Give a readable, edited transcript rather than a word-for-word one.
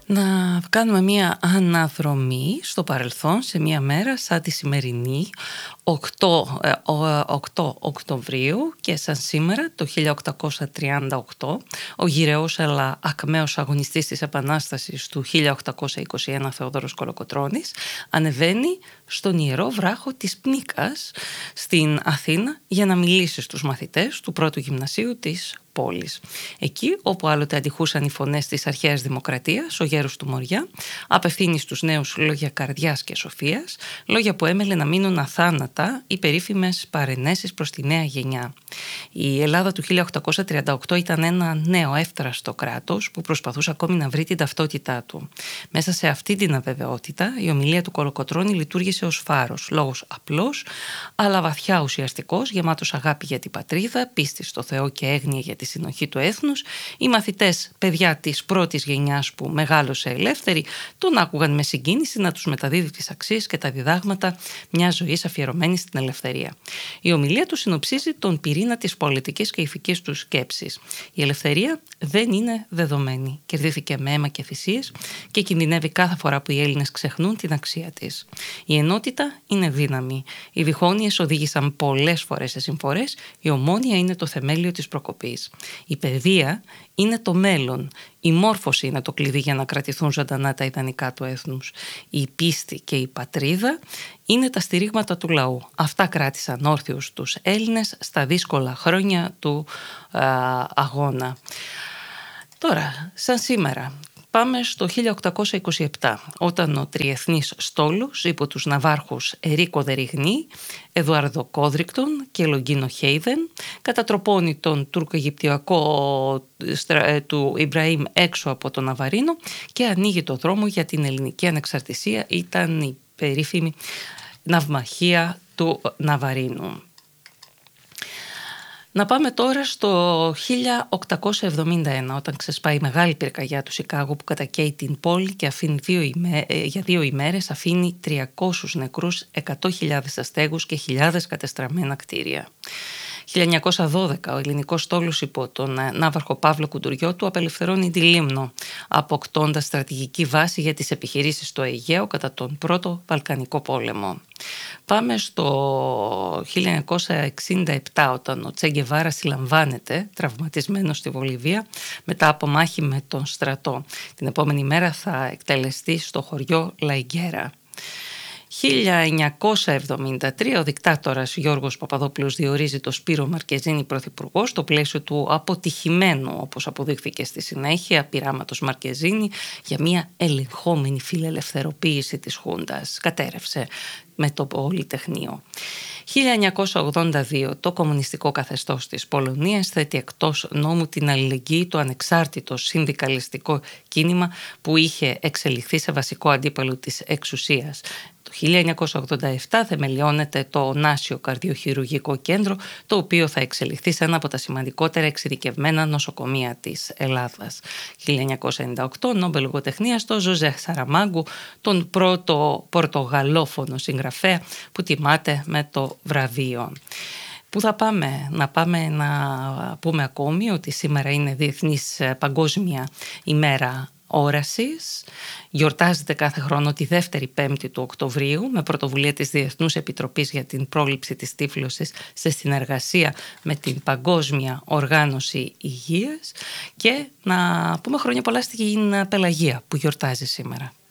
Να κάνουμε μία αναδρομή στο παρελθόν σε μία μέρα σαν τη σημερινή 8 Οκτωβρίου και σαν σήμερα το 1838 ο γυρεός αλλά ακμαίος αγωνιστής της Επανάστασης του 1821 Θεόδωρος Κολοκοτρώνης ανεβαίνει στον Ιερό Βράχο της Πνίκας στην Αθήνα για να μιλήσει στους μαθητές του πρώτου γυμνασίου της πόλης. Εκεί όπου άλλοτε αντιχούσαν οι φωνές της αρχαίας δημοκρατίας, ο γέρος του Μοριά απευθύνει στους νέους λόγια καρδιάς και σοφίας, λόγια που έμελε να μείνουν αθάνατα οι περίφημες παρενέσεις προς τη νέα γενιά. Η Ελλάδα του 1838 ήταν ένα νέο εύθραστο κράτος που προσπαθούσε ακόμη να βρει την ταυτότητά του. Μέσα σε αυτή την αβεβαιότητα η ομιλία του Κολοκοτρώνη λειτουργήσε ως φάρος, λόγος απλός αλλά βαθιά ουσιαστικός, γεμάτος αγάπη για την πατρίδα, πίστη στο Θεό και έγνοια για τη συνοχή του έθνους. Οι μαθητές, παιδιά της πρώτης γενιάς που μεγάλωσε ελεύθερη, τον άκουγαν με συγκίνηση να τους μεταδίδει τις αξίες και τα διδάγματα μιας ζωής αφιερωμένης στην ελευθερία. Η ομιλία του συνοψίζει τον πυρήνα της πολιτικής και ηθικής του σκέψης. Η ελευθερία δεν είναι δεδομένη. Κερδίθηκε με αίμα και θυσίες και κινδυνεύει κάθε φορά που οι Έλληνες ξεχνούν την αξία της. Η ενότητα είναι δύναμη. Οι διχόνοιες οδήγησαν πολλές φορές σε συμφορές. Η ομόνοια είναι το θεμέλιο της προκοπής. Η παιδεία είναι το μέλλον. Η μόρφωση είναι το κλειδί για να κρατηθούν ζωντανά τα ιδανικά του έθνους. Η πίστη και η πατρίδα είναι τα στηρίγματα του λαού. Αυτά κράτησαν όρθιους τους Έλληνες στα δύσκολα χρόνια του αγώνα. Τώρα, σαν σήμερα, πάμε στο 1827, όταν ο τριεθνής στόλος υπό τους ναυάρχους Ερίκο Δεριγνή, Εδουάρδο Κόδρικτον και Λογκίνο Χέιδεν κατατροπώνει τον τουρκο-αιγυπτιακό του Ιμπραήμ έξω από τον Ναβαρίνο και ανοίγει το δρόμο για την ελληνική ανεξαρτησία. Ήταν η περίφημη ναυμαχία του Ναβαρίνου. Να πάμε τώρα στο 1871, όταν ξεσπάει η μεγάλη πυρκαγιά του Σικάγο που κατακαίει την πόλη και αφήνει για 2 ημέρες αφήνει 300 νεκρούς, 100.000 αστέγους και χιλιάδες κατεστραμμένα κτίρια. 1912 ο ελληνικός στόλος υπό τον ναύαρχο Παύλο Κουντουριώτου απελευθερώνει τη Λίμνο, αποκτώντας στρατηγική βάση για τις επιχειρήσεις στο Αιγαίο κατά τον Πρώτο Βαλκανικό Πόλεμο. Πάμε στο 1967, όταν ο Τσε Γκεβάρα συλλαμβάνεται τραυματισμένος στη Βολιβία μετά από μάχη με τον στρατό. Την επόμενη μέρα θα εκτελεστεί στο χωριό Λαϊγκέρα. 1973 ο δικτάτορας Γιώργος Παπαδόπουλος διορίζει τον Σπύρο Μαρκεζίνη πρωθυπουργό στο πλαίσιο του αποτυχημένου, όπως αποδείχθηκε στη συνέχεια, πειράματος Μαρκεζίνη για μια ελεγχόμενη φιλελευθεροποίηση της Χούντας. Κατέρευσε με το Πολυτεχνείο. 1982 το κομμουνιστικό καθεστώς της Πολωνίας θέτει εκτός νόμου την αλληλεγγύη το ανεξάρτητο συνδικαλιστικό κίνημα που είχε εξελιχθεί σε βασικό αντίπαλο της εξουσίας. Το 1987 θεμελιώνεται το Νάσιο Καρδιοχειρουργικό Κέντρο, το οποίο θα εξελιχθεί σε ένα από τα σημαντικότερα εξειδικευμένα νοσοκομεία της Ελλάδας. 1998 Νόμπελ Λογοτεχνίας στο Ζωζέ Σαραμάγκου, τον πρώτο πορτογαλόφωνο συγγραφέα που τιμάται με το βραβείο. Πού θα πάμε? Να πάμε να πούμε ακόμη ότι σήμερα είναι Διεθνής Παγκόσμια ημέρα όρασης. Γιορτάζεται κάθε χρόνο τη δεύτερη Πέμπτη του Οκτωβρίου με πρωτοβουλία της Διεθνούς Επιτροπής για την Πρόληψη της Τύφλωσης σε συνεργασία με την Παγκόσμια Οργάνωση Υγείας, και να πούμε χρόνια πολλά στην Πελαγία που γιορτάζει σήμερα.